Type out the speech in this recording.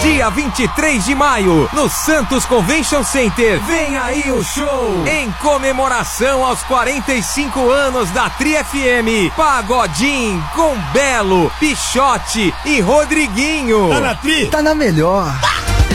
Dia 23 de maio, no Santos Convention Center. Vem aí o show! Em comemoração aos 45 anos da Tri FM. Pagodinho com Belo, Pichote e Rodriguinho. Tá na Tri? Tá na melhor.